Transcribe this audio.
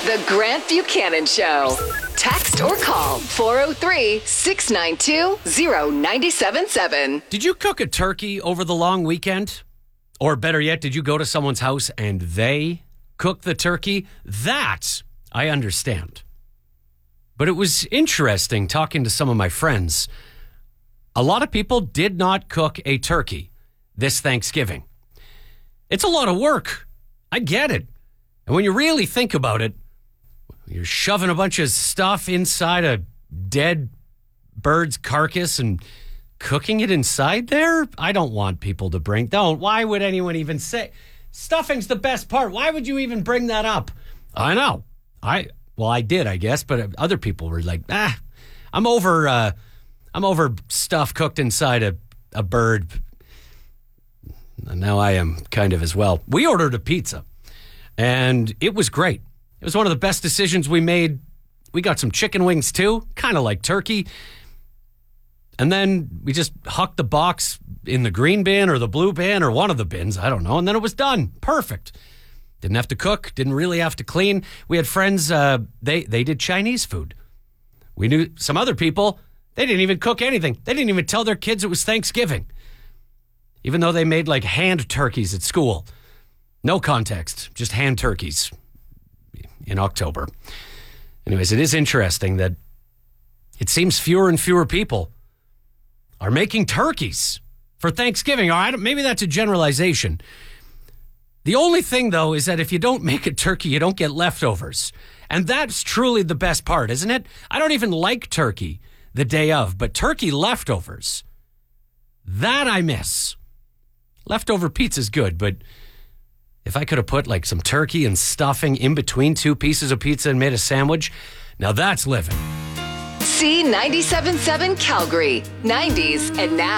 The Grant Buchanan Show. Text or call 403-692-0977. Did you cook a turkey over the long weekend? Or better yet, did you go to someone's house and they cooked the turkey? That I understand. But it was interesting talking to some of my friends. A lot of people did not cook a turkey this Thanksgiving. It's a lot of work. I get it. And when you really think about it, you're shoving a bunch of stuff inside a dead bird's carcass and cooking it inside there? I don't want people to bring... Don't. Why would anyone even say... Stuffing's the best part. Why would you even bring that up? I know. Well, I did, I guess, but other people were like, I'm over stuff cooked inside a bird. And now I am kind of as well. We ordered a pizza, and it was great. It was one of the best decisions we made. We got some chicken wings, too, kind of like turkey. And then we just hucked the box in the green bin or the blue bin or one of the bins. I don't know. And then it was done. Perfect. Didn't have to cook. Didn't really have to clean. We had friends, they did Chinese food. We knew some other people, they didn't even cook anything. They didn't even tell their kids it was Thanksgiving. Even though they made like hand turkeys at school. No context, just hand turkeys in October. Anyways, it is interesting that it seems fewer and fewer people are making turkeys for Thanksgiving. All right, maybe that's a generalization. The only thing, though, is that if you don't make a turkey, you don't get leftovers. And that's truly the best part, isn't it? I don't even like turkey the day of, but turkey leftovers, that I miss. Leftover pizza's good, but if I could have put like some turkey and stuffing in between two pieces of pizza and made a sandwich, now that's living. C97.7 Calgary, 90s and now.